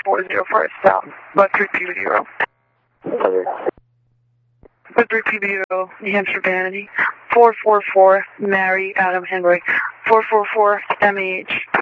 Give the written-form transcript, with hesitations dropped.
404 South, Bud 3PBO. Bud 3PBO, New Hampshire Vanity. 444 Mary Adam Henry. 444 MEH.